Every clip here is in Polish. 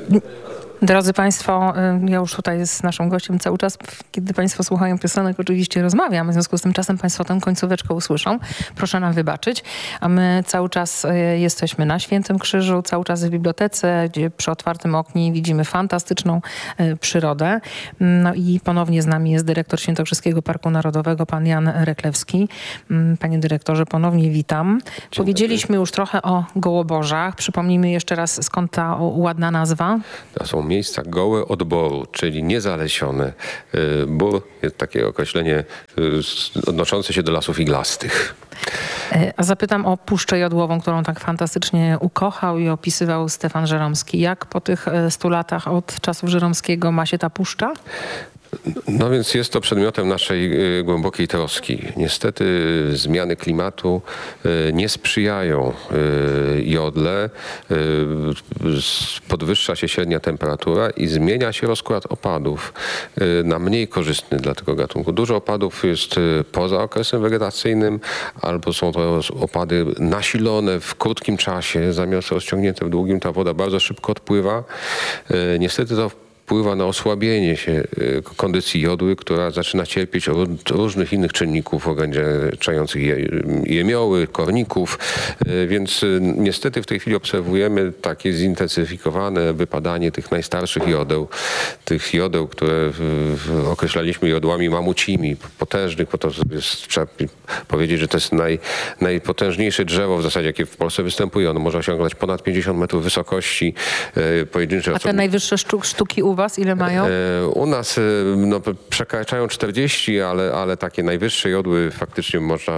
Drodzy Państwo, ja już tutaj z naszym gościem cały czas, kiedy Państwo słuchają piosenek, oczywiście rozmawiam, w związku z tym czasem Państwo tę końcóweczkę usłyszą. Proszę nam wybaczyć. A my cały czas jesteśmy na Świętym Krzyżu, cały czas w bibliotece, gdzie przy otwartym oknie widzimy fantastyczną przyrodę. No i ponownie z nami jest dyrektor Świętokrzyskiego Parku Narodowego, pan Jan Reklewski. Panie dyrektorze, ponownie witam. Powiedzieliśmy już trochę o gołobożach. Przypomnijmy jeszcze raz, skąd ta ładna nazwa? To są miejsca gołe od boru, czyli niezalesione. Bór jest takie określenie odnoszące się do lasów iglastych. A zapytam o Puszczę Jodłową, którą tak fantastycznie ukochał i opisywał Stefan Żeromski. Jak po tych 100 latach od czasów Żeromskiego ma się ta puszcza? No więc jest to przedmiotem naszej głębokiej troski. Niestety zmiany klimatu nie sprzyjają jodle. Podwyższa się średnia temperatura i zmienia się rozkład opadów na mniej korzystny dla tego gatunku. Dużo opadów jest poza okresem wegetacyjnym, albo są to opady nasilone w krótkim czasie, zamiast rozciągnięte w długim. Ta woda bardzo szybko odpływa. Niestety to wpływa na osłabienie się kondycji jodły, która zaczyna cierpieć od różnych innych czynników ograniczających jemioły, korników, więc niestety w tej chwili obserwujemy takie zintensyfikowane wypadanie tych najstarszych jodeł, tych jodeł, które określaliśmy jodłami mamucimi, potężnych, bo to jest, trzeba powiedzieć, że to jest najpotężniejsze drzewo w zasadzie, jakie w Polsce występuje. Ono może osiągać ponad 50 metrów wysokości. Pojedyncze A te najwyższe sztuki u was ile mają? U nas przekraczają 40, ale takie najwyższe jodły faktycznie można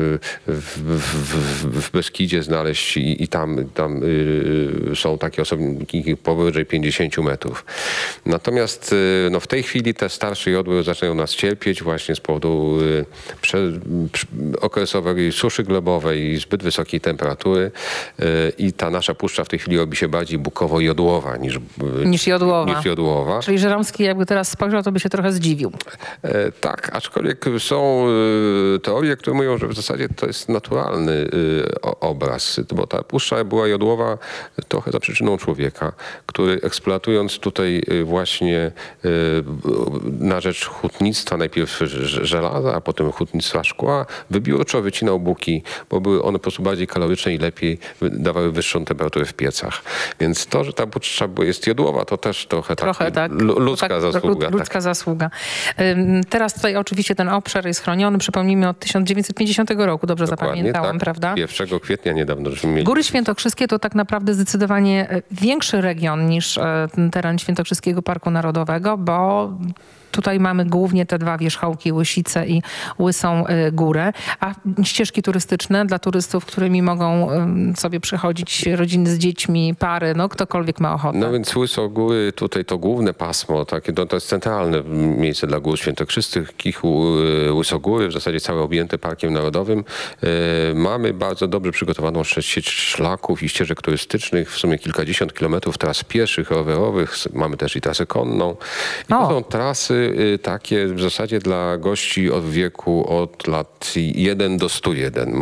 w Beskidzie znaleźć i tam są takie osobniki powyżej 50 metrów. Natomiast w tej chwili te starsze jodły zaczynają nas cierpieć właśnie z powodu okresowej suszy glebowej i zbyt wysokiej temperatury i ta nasza puszcza w tej chwili robi się bardziej bukowo-jodłowa niż jodłowa. Czyli Żeromski jakby teraz spojrzał, to by się trochę zdziwił. Tak, aczkolwiek są teorie, które mówią, że w zasadzie to jest naturalny obraz, bo ta puszcza była jodłowa trochę za przyczyną człowieka, który eksploatując tutaj właśnie na rzecz hutnictwa, najpierw żelaza, a potem hutnictwa szkła, wybiórczo wycinał buki, bo były one po prostu bardziej kaloryczne i lepiej dawały wyższą temperaturę w piecach. Więc to, że ta puszcza jest jodłowa, to też trochę tak. Ludzka zasługa. Teraz tutaj oczywiście ten obszar jest chroniony, przypomnijmy, od 1950 roku, dobrze Dokładnie, zapamiętałam, tak. prawda? 1 kwietnia niedawno żeśmy mieli. Góry Świętokrzyskie to tak naprawdę zdecydowanie większy region niż ten teren Świętokrzyskiego Parku Narodowego, bo tutaj mamy głównie te dwa wierzchołki, Łysice i Łysą Górę, a ścieżki turystyczne dla turystów, którymi mogą sobie przychodzić rodziny z dziećmi, pary, ktokolwiek ma ochotę. No więc Łysogóry, tutaj to główne pasmo, takie, to jest centralne miejsce dla gór świętokrzyskich, Łysogóry, w zasadzie całe objęte Parkiem Narodowym. Mamy bardzo dobrze przygotowaną sieć szlaków i ścieżek turystycznych, w sumie kilkadziesiąt kilometrów tras pieszych, rowerowych, mamy też i trasę konną. I to są trasy takie w zasadzie dla gości od wieku od lat 1 do 101.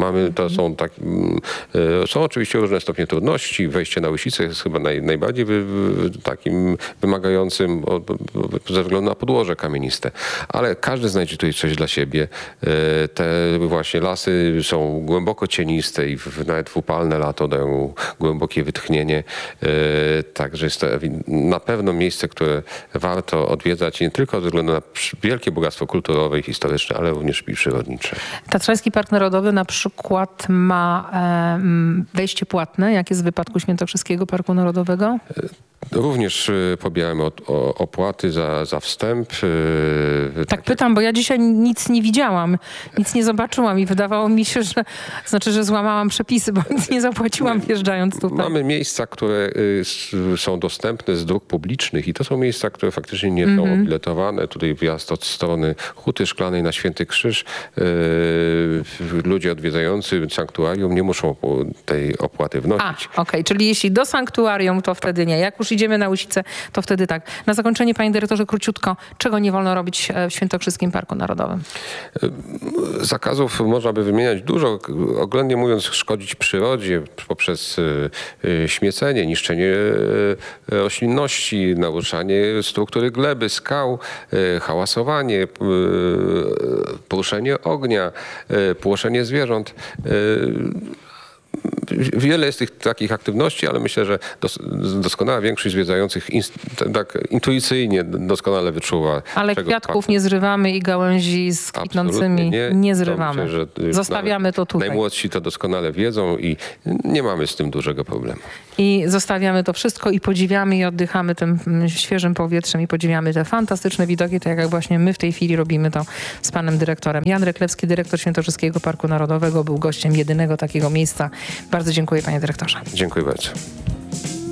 Są oczywiście różne stopnie trudności. Wejście na Łysicę jest chyba najbardziej takim wymagającym ze względu na podłoże kamieniste. Ale każdy znajdzie tutaj coś dla siebie. Te właśnie lasy są głęboko cieniste i nawet w upalne lato dają głębokie wytchnienie. Także jest to na pewno miejsce, które warto odwiedzać nie tylko ze względu na wielkie bogactwo kulturowe i historyczne, ale również i przyrodnicze. Tatrzański Park Narodowy na przykład ma wejście płatne, jak jest w wypadku Świętokrzyskiego Parku Narodowego? Również pobieramy opłaty za wstęp. Tak pytam, bo ja dzisiaj nic nie widziałam, nic nie zobaczyłam i wydawało mi się, że złamałam przepisy, bo nic nie zapłaciłam wjeżdżając tutaj. Mamy miejsca, które są dostępne z dróg publicznych i to są miejsca, które faktycznie nie są obiletowane. Tutaj wjazd od strony Huty Szklanej na Święty Krzyż. Ludzie odwiedzający sanktuarium nie muszą tej opłaty wnosić. Okej, czyli jeśli do sanktuarium, to wtedy nie. Jak już idziemy na Łysicę, to wtedy tak. Na zakończenie, panie dyrektorze, króciutko, czego nie wolno robić w Świętokrzyskim Parku Narodowym? Zakazów można by wymieniać dużo. Oględnie mówiąc, szkodzić przyrodzie poprzez śmiecenie, niszczenie roślinności, naruszanie struktury gleby, skał, hałasowanie, poruszenie ognia, płoszenie zwierząt. Wiele jest tych takich aktywności, ale myślę, że doskonała większość zwiedzających tak intuicyjnie doskonale wyczuwa. Ale kwiatków nie zrywamy i gałęzi z kwitnącymi nie zrywamy. Myślę, że zostawiamy to tutaj. Najmłodsi to doskonale wiedzą i nie mamy z tym dużego problemu. I zostawiamy to wszystko i podziwiamy i oddychamy tym świeżym powietrzem i podziwiamy te fantastyczne widoki, tak jak właśnie my w tej chwili robimy to z panem dyrektorem. Jan Rychlewski, dyrektor Świętokrzyskiego Parku Narodowego, był gościem jedynego takiego miejsca. Bardzo dziękuję, panie dyrektorze. Dziękuję bardzo.